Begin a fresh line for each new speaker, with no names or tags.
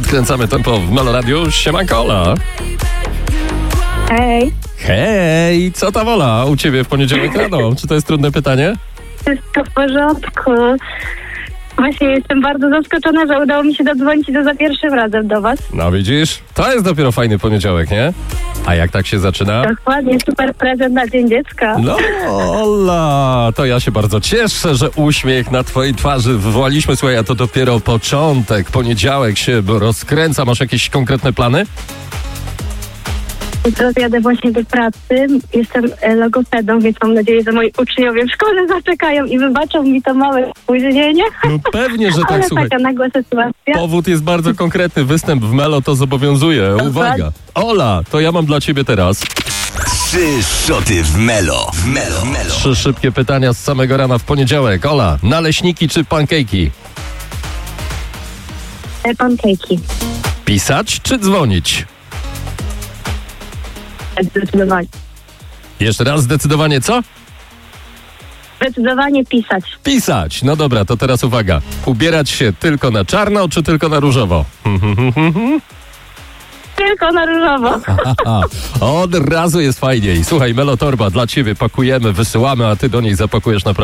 Podkręcamy tempo w Melo Radiu. Siemanko, Ola.
Hej,
Hej, co tam, Ola, u ciebie w poniedziałek rano? Czy to jest trudne pytanie?
wszystko w porządku. Właśnie jestem bardzo zaskoczona, że udało mi się dodzwonić za pierwszym razem do was.
No widzisz, to jest dopiero fajny poniedziałek, nie? A jak tak się zaczyna?
Dokładnie, super prezent na Dzień Dziecka.
No, Ola, to ja się bardzo cieszę, że uśmiech na twojej twarzy wywołaliśmy. Słuchaj, a to dopiero początek, poniedziałek się rozkręca. Masz jakieś konkretne plany?
Jutro jadę właśnie do pracy. Jestem logopedą, więc mam nadzieję, że moi uczniowie w szkole zaczekają i wybaczą mi to małe spóźnienie.
No pewnie, że tak,
Ale
słuchaj.
taka nagła sytuacja.
Powód jest bardzo konkretny. Występ w Melo to zobowiązuje. Uwaga. Ola, to ja mam dla ciebie teraz
3 szoty w Melo.
3 szybkie pytania z samego rana w poniedziałek. Ola, naleśniki czy pankejki?
Pankejki.
Pisać czy dzwonić?
Zdecydowanie.
Jeszcze raz, zdecydowanie co?
Zdecydowanie pisać.
Pisać. No dobra, to teraz uwaga. Ubierać się tylko na czarno czy tylko na różowo?
Tylko na różowo.
Aha, od razu jest fajniej. Słuchaj, Melo Torba dla ciebie pakujemy, wysyłamy, a ty do niej zapakujesz naprawdę.